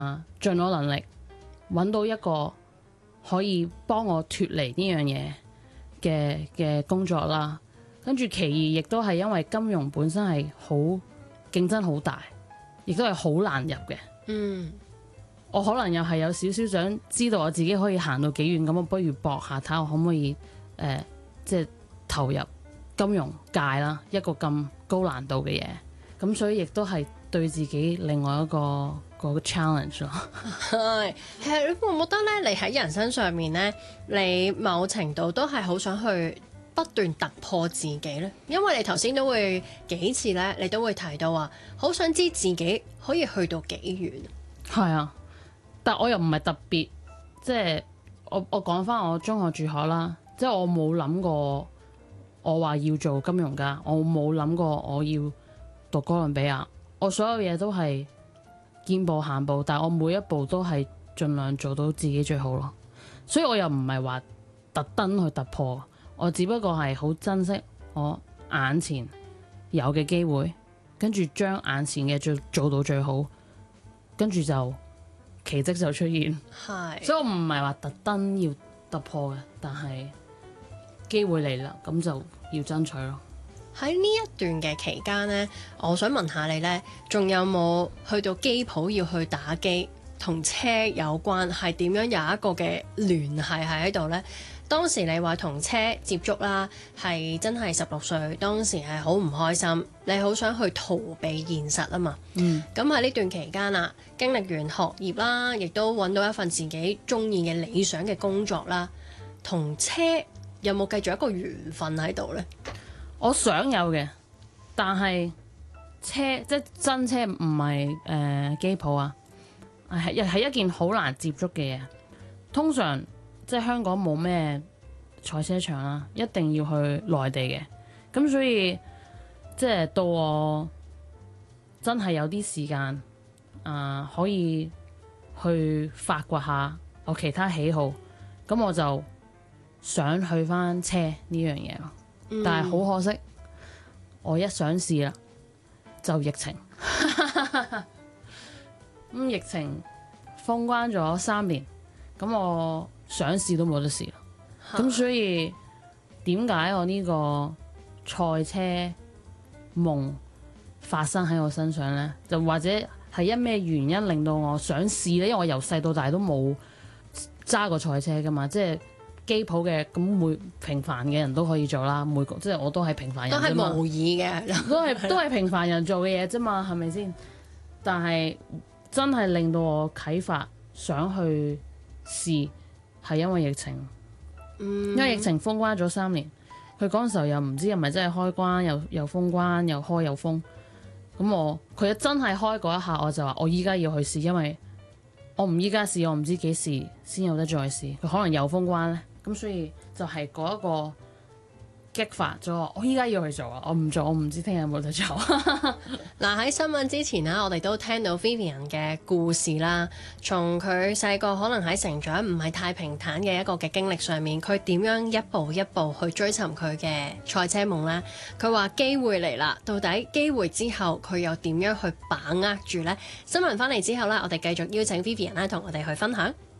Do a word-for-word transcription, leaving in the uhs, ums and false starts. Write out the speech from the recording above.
啊，盡我能力揾到一個可以幫我脫離呢樣嘢嘅嘅工作啦。跟住其二，亦都係因為金融本身係好競爭好大，亦都係好難入嘅。 嗯， 我可能又係有少少想知道我自己可以行到幾遠，咁我不如搏下睇下我可唔可以誒、呃，即係投入金融界啦，一個咁高難度嘅嘢。咁所以亦都係對自己另外一個個 challenge 咯。 係，其實你會唔覺得咧？你喺人生上面咧，你某程度都係好想去不斷突破自己咧，因為你頭先都會幾次咧，你都會提到話，好想知自己可以去到幾遠。 係啊，但我又唔係特別，即係我我講翻我中學住學啦，即係我冇諗過我話要做金融家，我冇諗過我要讀哥倫比亞，我所有嘢都係見步行步，但係我每一步都係盡量做到自己最好咯。所以我又唔係話特登去突破，我只不過係好珍惜我眼前有嘅機會，跟住將眼前嘅做做到最好，跟住就奇蹟就出現。 係， 所以我唔係話特登要突破嘅，但係機會嚟啦，咁就要爭取咯。 喺呢一段嘅期間呢，我想問下你呢，仲有冇去到機鋪要去打機，同車有關，係點樣有一個嘅聯繫喺度呢？當時你話同車接觸啦，係真係十六歲，當時係好唔開心，你好想去逃避現實啊嘛。 嗯。 咁喺呢段期間啊，經歷完學業啦，亦都揾到一份自己中意嘅理想嘅工作啦，同車有冇繼續一個緣分喺度呢？ 我想有嘅，但係車即係真車唔係誒機鋪啊，係係一件好難接觸嘅嘢。通常即係香港冇咩賽車場啦，一定要去內地嘅。咁所以即係到我真係有啲時間啊、呃，可以去發掘下我其他喜好，咁我就想去返車呢樣嘢咯。但係好可惜，我一想試啦，就疫情。咁、嗯、疫情封關咗三年，咁我想試都冇得試啦。咁所以點解我呢個賽車夢發生喺我身上呢？就或者係因咩原因令到我想試呢？因為我由細到大都冇揸過賽車㗎嘛，即係。機鋪嘅咁每平凡嘅人都可以做啦，每個即係我都係平凡人啫嘛， 都係模擬嘅， 都係都係平凡人做嘅嘢啫嘛，係咪先？但係真係令到我啟發想去試，係因為疫情， 嗯、 因為疫情封關咗三年，佢嗰陣時候又唔知係咪真係開關，又又封關，又開又封，咁我佢真係開嗰一下，我就話我依家要去試，因為我唔依家試，我唔知幾時先有得再試，佢可能又封關呢。咁所以就係嗰一個激發咗我，我依家要去做啊！我唔做，我唔知聽日有冇得做。 嗱，喺新聞之前啦，我哋都聽到 Vivian 嘅故事啦，從佢細個可能喺成長唔係太平坦嘅一個嘅經歷上面，佢點樣一步一步去追尋佢嘅賽車夢呢？佢話機會嚟啦，到底機會之後佢又點樣去把握住呢？新聞翻嚟之後呢，我哋繼續邀請 Vivian 咧同我哋去分享。